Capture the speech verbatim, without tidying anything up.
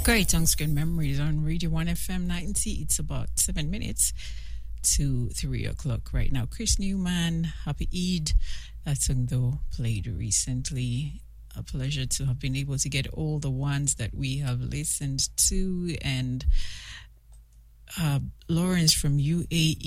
Great on-screen memories on Radio one F M ninety. It's about seven minutes to three o'clock right now. Chris Newman, Happy Eid. That song, though, played recently. A pleasure to have been able to get all the ones that we have listened to. And uh, Lawrence from U A E